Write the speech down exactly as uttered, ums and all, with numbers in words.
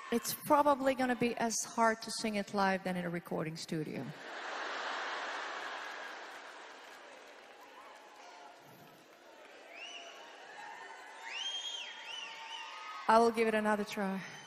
It's probably going to be as hard to sing it live than in a recording studio. I will give it another try.